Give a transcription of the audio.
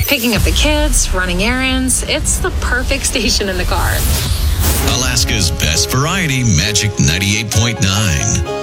Picking up the kids, running errands, it's the perfect station in the car. Alaska's best variety, Magic 98.9.